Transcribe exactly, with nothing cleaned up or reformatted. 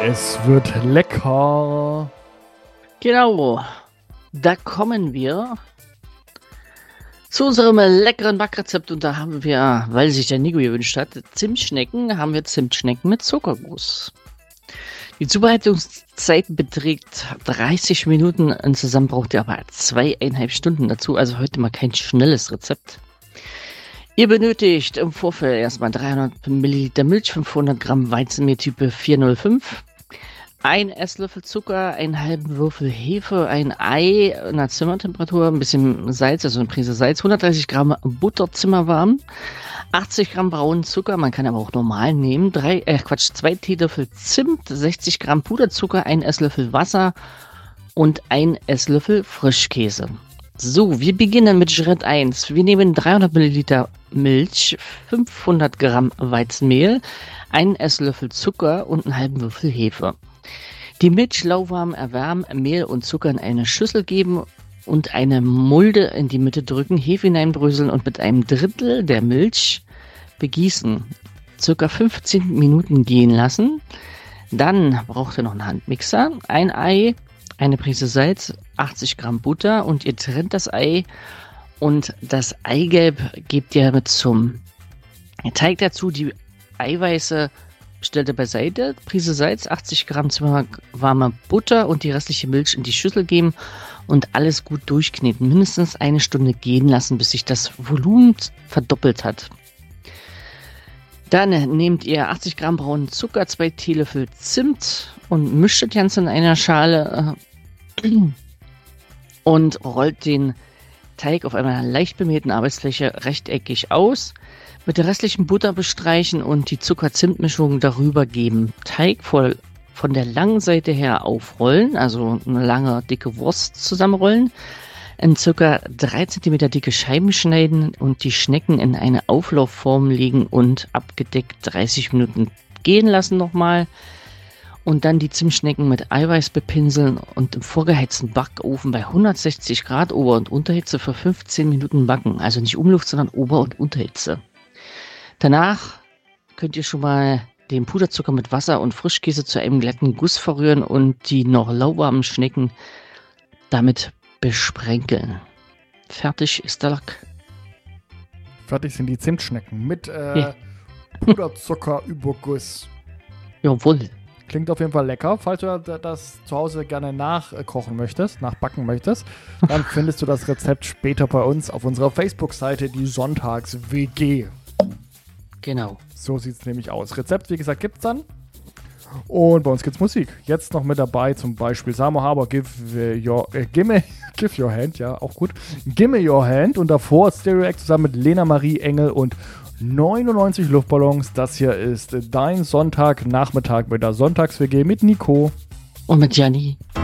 Es wird lecker. Genau, da kommen wir zu unserem leckeren Backrezept und da haben wir, weil sich der Nico gewünscht hat, Zimtschnecken, haben wir Zimtschnecken mit Zuckerguss. Die Zubereitungszeit beträgt dreißig Minuten, insgesamt braucht ihr aber zweieinhalb Stunden dazu, also heute mal kein schnelles Rezept. Ihr benötigt im Vorfeld erstmal dreihundert Milliliter Milch, fünfhundert Gramm Weizenmehl Type vier null fünf, ein Esslöffel Zucker, einen halben Würfel Hefe, ein Ei in der Zimmertemperatur, ein bisschen Salz, also eine Prise Salz, hundertdreißig Gramm Butter zimmerwarm, achtzig Gramm braunen Zucker, man kann aber auch normal nehmen, drei, äh Quatsch, zwei Teelöffel Zimt, sechzig Gramm Puderzucker, ein Esslöffel Wasser und ein Esslöffel Frischkäse. So, wir beginnen mit Schritt eins. Wir nehmen dreihundert Milliliter Milch, fünfhundert Gramm Weizenmehl, einen Esslöffel Zucker und einen halben Würfel Hefe. Die Milch lauwarm erwärmen, Mehl und Zucker in eine Schüssel geben und eine Mulde in die Mitte drücken, Hefe hineinbröseln und mit einem Drittel der Milch begießen. Circa fünfzehn Minuten gehen lassen. Dann braucht ihr noch einen Handmixer, ein Ei, eine Prise Salz, achtzig Gramm Butter und ihr trennt das Ei und das Eigelb gebt ihr mit zum Teig dazu. Die Eiweiße stellt ihr beiseite, Prise Salz, achtzig Gramm warme Butter und die restliche Milch in die Schüssel geben und alles gut durchkneten. Mindestens eine Stunde gehen lassen, bis sich das Volumen verdoppelt hat. Dann nehmt ihr achtzig Gramm braunen Zucker, zwei Teelöffel Zimt und mischt das Ganze in einer Schale und rollt den Teig auf einer leicht bemähten Arbeitsfläche rechteckig aus. Mit der restlichen Butter bestreichen und die Zucker-Zimt-Mischung darüber geben. Teig voll von der langen Seite her aufrollen, also eine lange, dicke Wurst zusammenrollen. In ca. drei Zentimeter dicke Scheiben schneiden und die Schnecken in eine Auflaufform legen und abgedeckt dreißig Minuten gehen lassen nochmal. Und dann die Zimtschnecken mit Eiweiß bepinseln und im vorgeheizten Backofen bei hundertsechzig Grad Ober- und Unterhitze für fünfzehn Minuten backen. Also nicht Umluft, sondern Ober- und Unterhitze. Danach könnt ihr schon mal den Puderzucker mit Wasser und Frischkäse zu einem glatten Guss verrühren und die noch lauwarmen Schnecken damit besprenkeln. Fertig ist der Lack. Fertig sind die Zimtschnecken mit äh, Ja. Puderzuckerüberguss. Jawohl. Klingt auf jeden Fall lecker. Falls du das zu Hause gerne nachkochen möchtest, nachbacken möchtest, dann findest du das Rezept später bei uns auf unserer Facebook-Seite, die Sonntags-W G. Genau. So sieht es nämlich aus. Rezept, wie gesagt, gibt's dann. Und bei uns gibt's Musik. Jetzt noch mit dabei zum Beispiel Samo Haber, Give Your, äh, gimme, give your Hand, ja, auch gut. Gimme Your Hand und davor Stereo X zusammen mit Lena Marie Engel und neunundneunzig Luftballons. Das hier ist dein Sonntagnachmittag mit der Sonntags-W G mit Nico. Und mit Gianni.